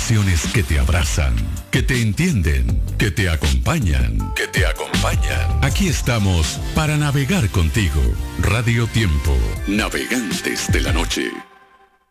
Estaciones que te abrazan, que te entienden, que te acompañan, que te acompañan. Aquí estamos para navegar contigo. Radio Tiempo, navegantes de la noche.